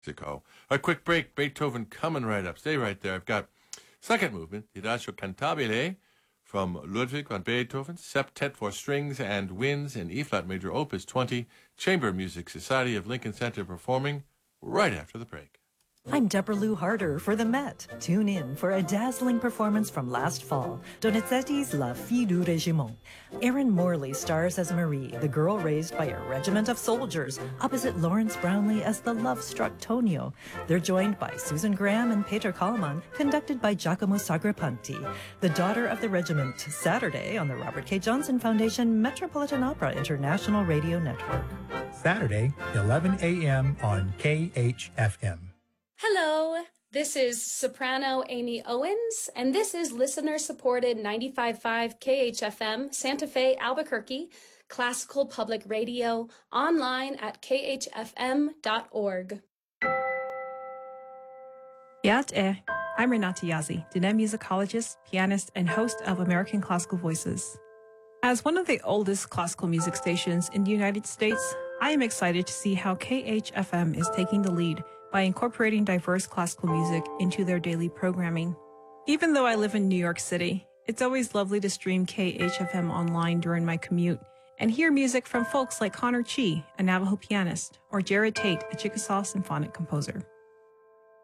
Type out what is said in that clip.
Mexico. A quick break. Beethoven coming right up. Stay right there. I've got second movement, Adagio Cantabile from Ludwig van Beethoven, Septet for Strings and Winds in E-flat major, Opus 20, Chamber Music Society of Lincoln Center performing right after the break. I'm Deborah Lou Harder for the Met. Tune in for a dazzling performance from last fall, Donizetti's La Fille du Régiment. Erin Morley stars as Marie, the girl raised by a regiment of soldiers, opposite Lawrence Brownlee as the love-struck Tonio. They're joined by Susan Graham and Peter Kallman, conducted by Giacomo Sagrapanti. The Daughter of the Regiment, Saturday on the Robert K. Johnson Foundation Metropolitan Opera International Radio Network. Saturday, 11 a.m. on KHFM. Hello, this is soprano Amy Owens, and this is listener-supported 95.5 KHFM, Santa Fe, Albuquerque, classical public radio, online at khfm.org. Yat I'm Renata Yazzie, Diné musicologist, pianist, and host of American Classical Voices. As one of the oldest classical music stations in the United States, I am excited to see how KHFM is taking the lead by incorporating diverse classical music into their daily programming. Even though I live in New York City, it's always lovely to stream KHFM online during my commute and hear music from folks like Connor Chi, a Navajo pianist, or Jared Tate, a Chickasaw symphonic composer.